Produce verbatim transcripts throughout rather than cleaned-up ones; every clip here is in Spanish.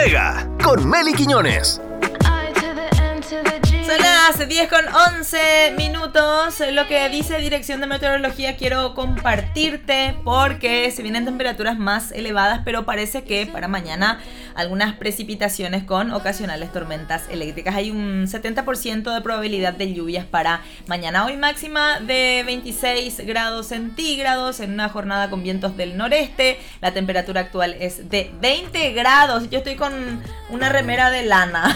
Pega con Meli Quiñones. Son las diez con once minutos. Lo que dice Dirección de Meteorología quiero compartirte porque se vienen temperaturas más elevadas, pero parece que para mañana algunas precipitaciones con ocasionales tormentas eléctricas. Hay un setenta por ciento de probabilidad de lluvias para mañana. Hoy máxima de veintiséis grados centígrados en una jornada con vientos del noreste. La temperatura actual es de veinte grados. Yo estoy con una remera de lana.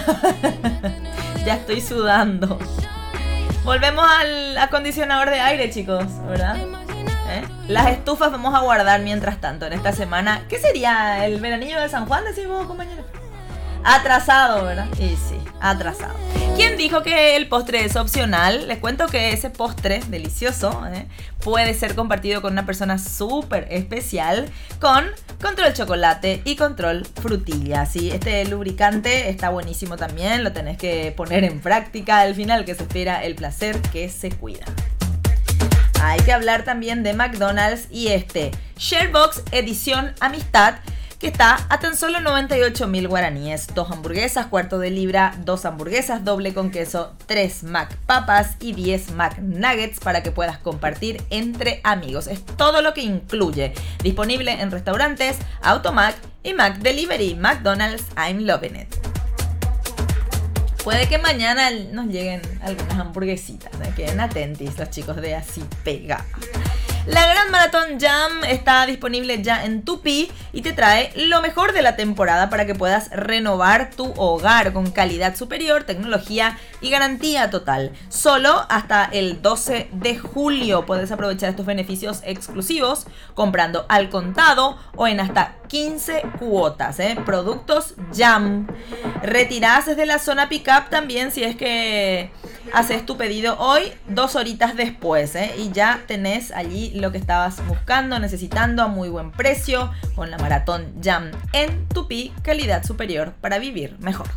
Ya estoy sudando. Volvemos al acondicionador de aire, chicos, ¿verdad? ¿Eh? Las estufas vamos a guardar mientras tanto en esta semana. ¿Qué sería el veranillo de San Juan, decimos, compañeros? Atrasado, ¿verdad? Y sí, atrasado. ¿Quién dijo que el postre es opcional? Les cuento que ese postre delicioso ¿eh? puede ser compartido con una persona súper especial con control chocolate y control frutilla. ¿Sí? Este lubricante está buenísimo también, lo tenés que poner en práctica. Al final que se espera el placer que se cuida. Hay que hablar también de McDonald's y este Sharebox edición amistad, que está a tan solo noventa y ocho mil guaraníes. Dos hamburguesas, cuarto de libra, dos hamburguesas, doble con queso, tres McPapas y diez McNuggets para que puedas compartir entre amigos. Es todo lo que incluye. Disponible en restaurantes, Automac y McDelivery. McDonald's, I'm loving it. Puede que mañana nos lleguen algunas hamburguesitas. ¿eh? Queden atentis los chicos de Así Pega. La Gran Maratón Jam está disponible ya en Tupi y te trae lo mejor de la temporada para que puedas renovar tu hogar con calidad superior, tecnología y garantía total. Solo hasta el doce de julio puedes aprovechar estos beneficios exclusivos comprando al contado o en hasta quince cuotas. ¿eh? Productos Jam. Retirás desde la zona pickup también si es que haces tu pedido hoy, dos horitas después. ¿eh? Y ya tenés allí lo que estabas buscando, necesitando a muy buen precio con la Maratón Jam en Tupi, calidad superior para vivir mejor.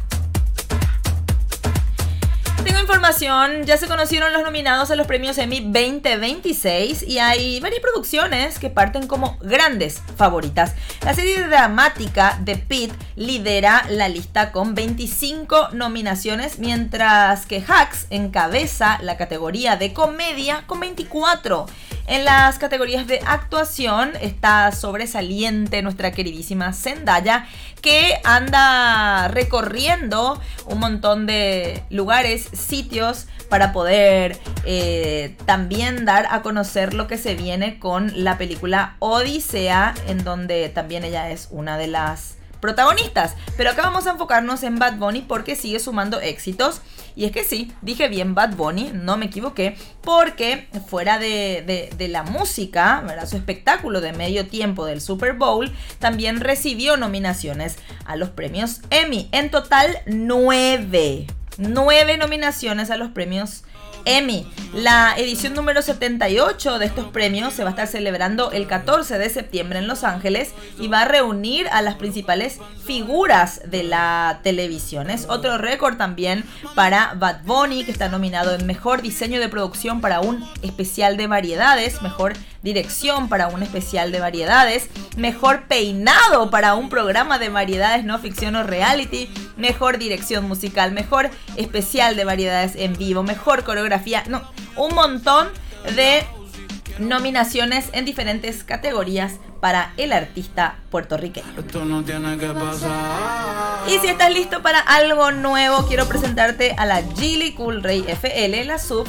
Tengo información, ya se conocieron los nominados a los premios Emmy veinte veintiséis y hay varias producciones que parten como grandes favoritas. La serie dramática de Pitt lidera la lista con veinticinco nominaciones, mientras que Hacks encabeza la categoría de comedia con veinticuatro. En las categorías de actuación está sobresaliente nuestra queridísima Zendaya, que anda recorriendo un montón de lugares, sitios, para poder eh, también dar a conocer lo que se viene con la película Odisea, en donde también ella es una de las protagonistas. Pero acá vamos a enfocarnos en Bad Bunny porque sigue sumando éxitos. Y es que sí, dije bien Bad Bunny, no me equivoqué, porque fuera de, de, de la música, ¿verdad? Su espectáculo de medio tiempo del Super Bowl también recibió nominaciones a los premios Emmy. En total, nueve. Nueve nominaciones a los premios Emmy. La edición número setenta y ocho de estos premios se va a estar celebrando el catorce de septiembre en Los Ángeles y va a reunir a las principales figuras de la televisión. Es otro récord también para Bad Bunny, que está nominado en Mejor Diseño de Producción para un especial de variedades, Mejor Dirección para un especial de variedades, Mejor Peinado para un programa de variedades no ficción o reality, Mejor Dirección Musical, Mejor Especial de Variedades en Vivo, Mejor Coreografía, no, un montón de nominaciones en diferentes categorías para el artista puertorriqueño. Esto no tiene que pasar. Y si estás listo para algo nuevo, quiero presentarte a la Geely Cool Ray F L, la S U V